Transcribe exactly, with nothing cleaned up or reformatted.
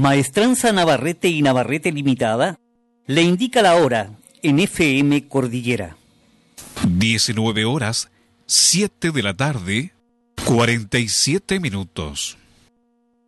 Maestranza Navarrete y Navarrete Limitada le indica la hora en F M Cordillera. diecinueve horas, siete de la tarde, cuarenta y siete minutos.